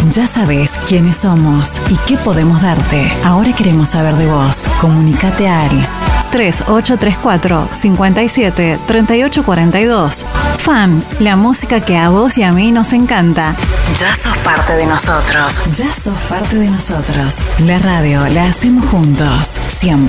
Ya sabes quiénes somos y qué podemos darte. Ahora queremos saber de vos. Comunicate al 3834 57 38 42. FAN, la música que a vos y a mí nos encanta. Ya sos parte de nosotros. Ya sos parte de nosotros. La radio la hacemos juntos, siempre.